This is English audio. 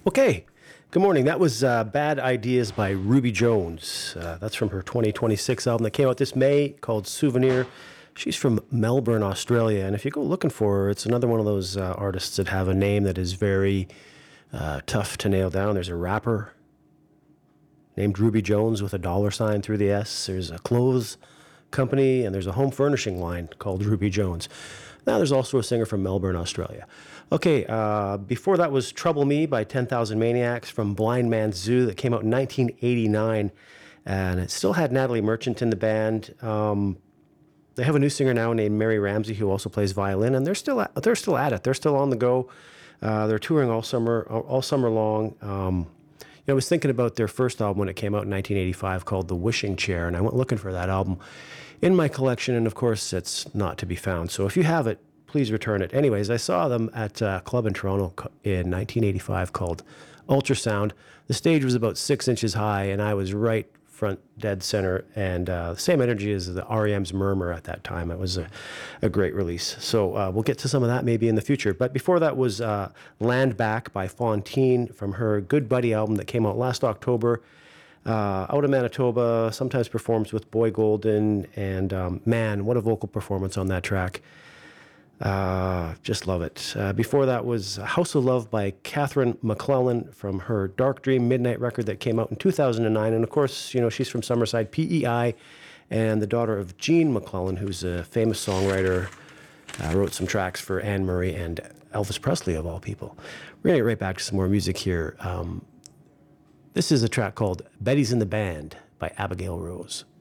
Okay, good morning. That was Bad Ideas by Ruby Jones. That's from her 2026 album that came out this May called Souvenir. She's from Melbourne, Australia. And if you go looking for her, it's another one of those artists that have a name that is very tough to nail down. There's a rapper named Ruby Jones with a dollar sign through the S. There's a clothes company, and there's a home furnishing line called Ruby Jones. Now there's also a singer from Melbourne, Australia. Okay, before that was Trouble Me by 10,000 Maniacs from Blind Man's Zoo that came out in 1989, and it still had Natalie Merchant in the band. They have a new singer now named Mary Ramsey who also plays violin, and they're still at it. They're still on the go. They're touring all summer long. I was thinking about their first album when it came out in 1985 called The Wishing Chair, and I went looking for that album in my collection, and of course it's not to be found. So if you have it, please return it. Anyways, I saw them at a club in Toronto in 1985 called Ultrasound. The stage was about 6 inches high, and I was right front dead center, and same energy as the REM's Murmur at that time. It was a great release. So we'll get to some of that maybe in the future. But before that was Land Back by Fontaine from her Good Buddy album that came out last October. Out of Manitoba, sometimes performs with Boy Golden, and man, what a vocal performance on that track. Just love it. Before that was House of Love by Catherine McClellan from her Dark Dream Midnight record that came out in 2009. And of course, she's from Summerside, PEI, and the daughter of Gene McClellan, who's a famous songwriter, wrote some tracks for Anne Murray and Elvis Presley, of all people. We're going to get right back to some more music here. This is a track called Betty's in the Band by Abigail Rose.